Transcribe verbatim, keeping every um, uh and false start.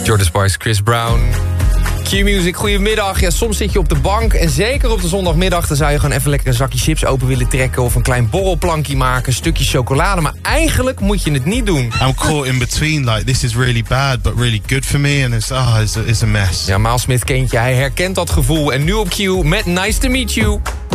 Jordan Sparks, Chris Brown. Q-Music, goedemiddag. Ja, soms zit je op de bank en zeker op de zondagmiddag... dan zou je gewoon even lekker een zakje chips open willen trekken... of een klein borrelplankje maken, een stukje chocolade. Maar eigenlijk moet je het niet doen. I'm caught in between, like, this is really bad, but really good for me. And it's, oh, it's a, it's a mess. Ja, Miles Smith kent je, hij herkent dat gevoel. En nu op Q met Nice to Meet You.